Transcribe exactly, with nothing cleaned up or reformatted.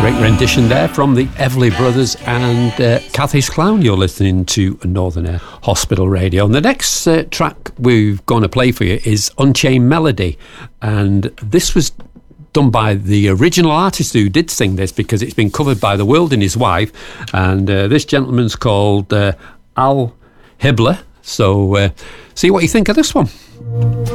Great rendition there from the Everly Brothers and uh, Cathy's Clown. You're listening to Northern Air Hospital Radio. And the next uh, track we're going to play for you is Unchained Melody. And this was done by the original artist who did sing this, because it's been covered by The World and His Wife. And uh, this gentleman's called uh, Al Hibbler. So uh, see what you think of this one.